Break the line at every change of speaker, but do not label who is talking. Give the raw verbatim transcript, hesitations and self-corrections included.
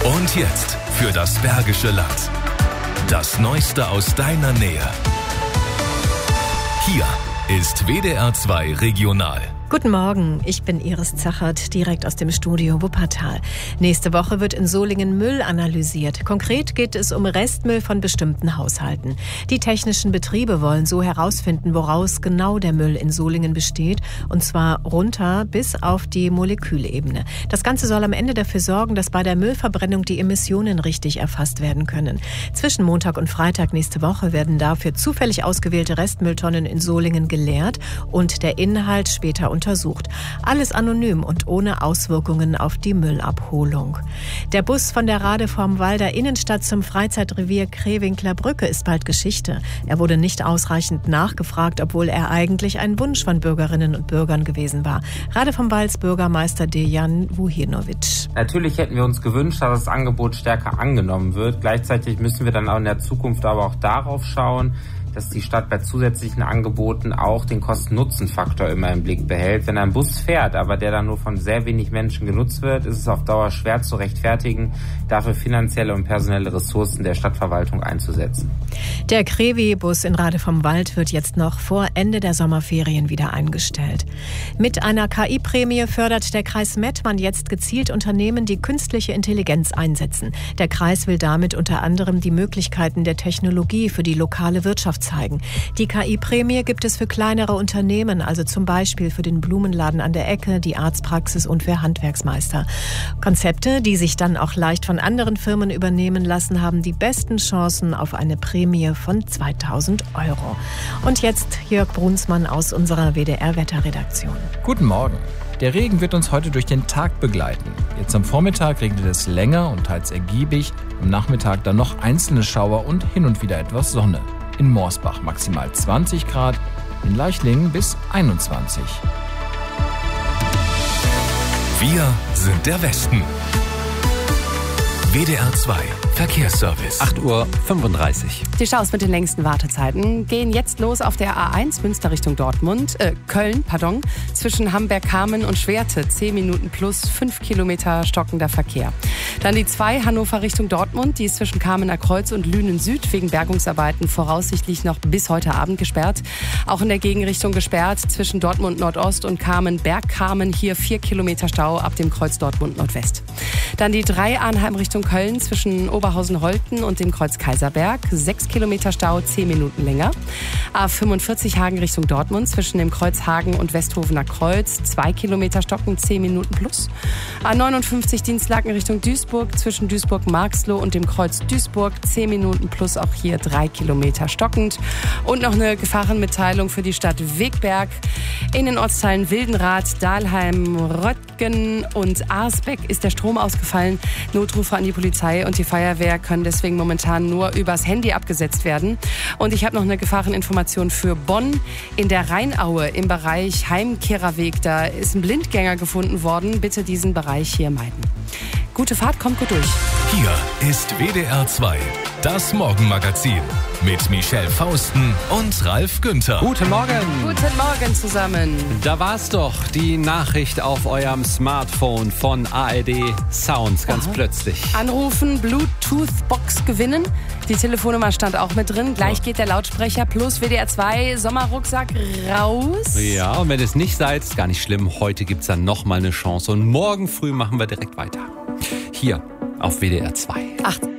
Und jetzt für das Bergische Land. Das Neueste aus deiner Nähe. Hier ist W D R zwei Regional.
Guten Morgen, ich bin Iris Zachert, direkt aus dem Studio Wuppertal. Nächste Woche wird in Solingen Müll analysiert. Konkret geht es um Restmüll von bestimmten Haushalten. Die technischen Betriebe wollen so herausfinden, woraus genau der Müll in Solingen besteht, und zwar runter bis auf die Molekülebene. Das Ganze soll am Ende dafür sorgen, dass bei der Müllverbrennung die Emissionen richtig erfasst werden können. Zwischen Montag und Freitag nächste Woche werden dafür zufällig ausgewählte Restmülltonnen in Solingen geleert und der Inhalt später untersucht. Alles anonym und ohne Auswirkungen auf die Müllabholung. Der Bus von der Radevormwalder Innenstadt zum Freizeitrevier Krewinkler Brücke ist bald Geschichte. Er wurde nicht ausreichend nachgefragt, obwohl er eigentlich ein Wunsch von Bürgerinnen und Bürgern gewesen war. Radevormwalds Bürgermeister Dejan Vujinovic.
Natürlich hätten wir uns gewünscht, dass das Angebot stärker angenommen wird. Gleichzeitig müssen wir dann auch in der Zukunft aber auch darauf schauen, dass die Stadt bei zusätzlichen Angeboten auch den Kosten-Nutzen-Faktor immer im Blick behält. Wenn ein Bus fährt, aber der dann nur von sehr wenig Menschen genutzt wird, ist es auf Dauer schwer zu rechtfertigen, dafür finanzielle und personelle Ressourcen der Stadtverwaltung einzusetzen.
Der Krewi-Bus in Radevormwald wird jetzt noch vor Ende der Sommerferien wieder eingestellt. Mit einer K I-Prämie fördert der Kreis Mettmann jetzt gezielt Unternehmen, die künstliche Intelligenz einsetzen. Der Kreis will damit unter anderem die Möglichkeiten der Technologie für die lokale Wirtschaft zeigen. Die K I-Prämie gibt es für kleinere Unternehmen, also zum Beispiel für den Blumenladen an der Ecke, die Arztpraxis und für Handwerksmeister. Konzepte, die sich dann auch leicht von anderen Firmen übernehmen lassen, haben die besten Chancen auf eine Prämie von zweitausend Euro. Und jetzt Jörg Brunsmann aus unserer W D R-Wetterredaktion.
Guten Morgen. Der Regen wird uns heute durch den Tag begleiten. Jetzt am Vormittag regnet es länger und teils ergiebig, am Nachmittag dann noch einzelne Schauer und hin und wieder etwas Sonne. In Morsbach maximal zwanzig Grad, in Leichlingen bis einundzwanzig.
Wir sind der Westen. W D R zwei Verkehrsservice.
acht Uhr fünfunddreißig.
Die Staus mit den längsten Wartezeiten gehen jetzt los auf der A eins Münster Richtung Dortmund, äh, Köln, pardon, zwischen Hamberg-Kamen und Schwerte. zehn Minuten plus fünf Kilometer stockender Verkehr. Dann die zwei Hannover Richtung Dortmund, die ist zwischen Kamener Kreuz und Lünen Süd wegen Bergungsarbeiten voraussichtlich noch bis heute Abend gesperrt. Auch in der Gegenrichtung gesperrt zwischen Dortmund Nordost und Kamen-Bergkamen, hier vier Kilometer Stau ab dem Kreuz Dortmund Nordwest. Dann die drei Arnheim Richtung Köln zwischen Oberhausen-Holten und dem Kreuz Kaiserberg, sechs Kilometer Stau, zehn Minuten länger. A fünfundvierzig Hagen Richtung Dortmund zwischen dem Kreuz Hagen und Westhofener Kreuz, zwei Kilometer stocken, zehn Minuten plus. A neunundfünfzig Dienstlaken Richtung Duisburg zwischen Duisburg-Marxloh und dem Kreuz Duisburg, zehn Minuten plus, auch hier drei Kilometer stockend. Und noch eine Gefahrenmitteilung für die Stadt Wegberg. In den Ortsteilen Wildenrath, Dahlheim, Röttgen und Arsbeck ist der Strom ausgefallen. Notrufe an die Polizei und die Feuerwehr können deswegen momentan nur übers Handy abgesetzt werden. Und ich habe noch eine Gefahreninformation für Bonn. In der Rheinaue im Bereich Heimkehrerweg, da ist ein Blindgänger gefunden worden. Bitte diesen Bereich hier meiden. Gute Fahrt, kommt gut durch.
Hier ist W D R zwei, das Morgenmagazin mit Michelle Fausten und Ralf Günther.
Guten Morgen.
Guten Morgen zusammen.
Da war's doch, die Nachricht auf eurem Smartphone von A R D Sounds, ganz
Aha.
plötzlich.
Anrufen, Bluetooth-Box gewinnen. Die Telefonnummer stand auch mit drin. Gleich geht der Lautsprecher plus W D R zwei Sommerrucksack raus.
Ja, und wenn es nicht seid, ist gar nicht schlimm. Heute gibt's dann nochmal eine Chance und morgen früh machen wir direkt weiter. Hier auf W D R zwei.
Ach.